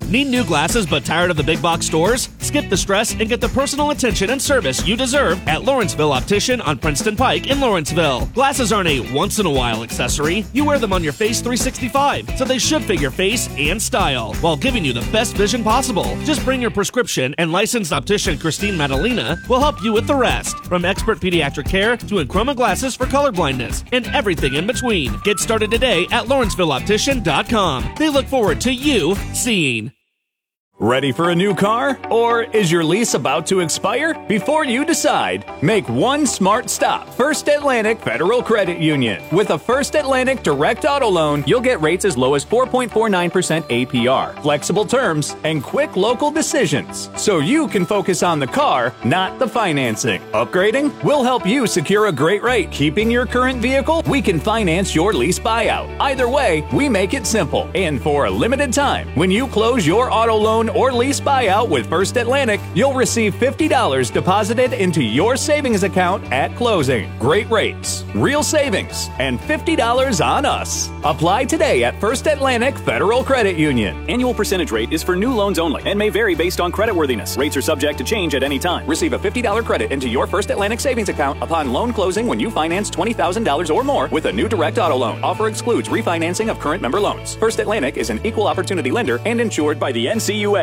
Need new glasses but tired of the big box stores? Skip the stress and get the personal attention and service you deserve at Lawrenceville Optician on Princeton Pike in Lawrenceville. Glasses aren't a once-in-a-while accessory. You wear them on your face 365, so they should fit your face and style while giving you the best vision possible. Just bring your prescription and licensed optician Christine Madalena will help you with the rest. From expert pediatric care to Enchroma glasses for colorblindness and everything in between. Get started today at LawrencevilleOptician.com. They look forward to you seeing. Ready for a new car? Or is your lease about to expire? Before you decide, make one smart stop. First Atlantic Federal Credit Union. With a First Atlantic Direct Auto Loan, you'll get rates as low as 4.49% APR, flexible terms, and quick local decisions. So you can focus on the car, not the financing. Upgrading? We'll help you secure a great rate. Keeping your current vehicle? We can finance your lease buyout. Either way, we make it simple. And for a limited time, when you close your auto loan or lease buyout with First Atlantic, you'll receive $50 deposited into your savings account at closing. Great rates, real savings, and $50 on us. Apply today at First Atlantic Federal Credit Union. Annual percentage rate is for new loans only and may vary based on creditworthiness. Rates are subject to change at any time. Receive a $50 credit into your First Atlantic savings account upon loan closing when you finance $20,000 or more with a new direct auto loan. Offer excludes refinancing of current member loans. First Atlantic is an equal opportunity lender and insured by the NCUA.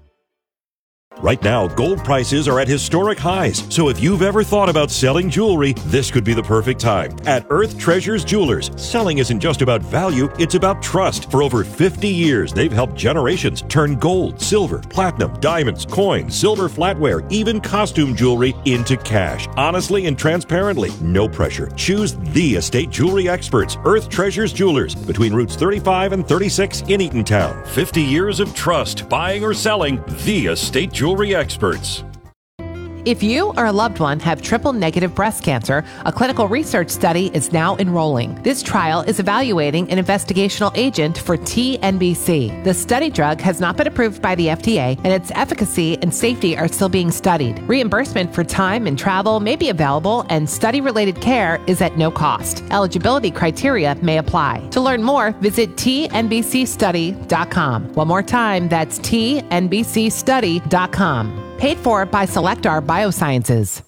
Right now, gold prices are at historic highs, so if you've ever thought about selling jewelry, this could be the perfect time. At Earth Treasures Jewelers, selling isn't just about value, it's about trust. For over 50 years, they've helped generations turn gold, silver, platinum, diamonds, coins, silver flatware, even costume jewelry into cash. Honestly and transparently, no pressure. Choose the estate jewelry experts, Earth Treasures Jewelers, between routes 35 and 36 in Eatontown. 50 years of trust, buying or selling, the estate jewelry experts. If you or a loved one have triple-negative breast cancer, a clinical research study is now enrolling. This trial is evaluating an investigational agent for TNBC. The study drug has not been approved by the FDA, and its efficacy and safety are still being studied. Reimbursement for time and travel may be available, and study-related care is at no cost. Eligibility criteria may apply. To learn more, visit tnbcstudy.com. One more time, that's tnbcstudy.com. Paid for by Selectar Biosciences.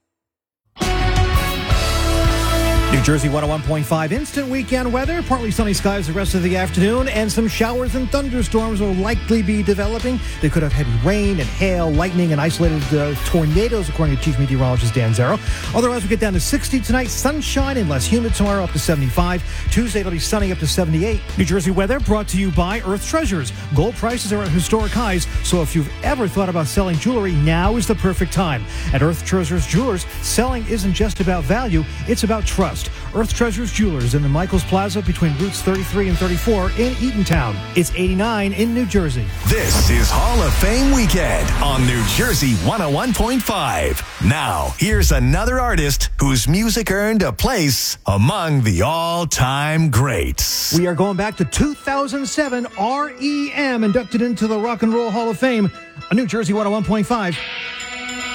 New Jersey 101.5 instant weekend weather. Partly sunny skies the rest of the afternoon, and some showers and thunderstorms will likely be developing. They could have heavy rain and hail, lightning, and isolated tornadoes, according to Chief Meteorologist Dan Zero. Otherwise, we get down to 60 tonight. Sunshine and less humid tomorrow, up to 75. Tuesday, it'll be sunny, up to 78. New Jersey weather brought to you by Earth Treasures. Gold prices are at historic highs, so if you've ever thought about selling jewelry, now is the perfect time. At Earth Treasures Jewelers, selling isn't just about value, it's about trust. Earth Treasures Jewelers in the Michaels Plaza between routes 33 and 34 in Eatontown. It's 89 in New Jersey. This is Hall of Fame Weekend on New Jersey 101.5. Now, here's another artist whose music earned a place among the all-time greats. We are going back to 2007. REM inducted into the Rock and Roll Hall of Fame on New Jersey 101.5.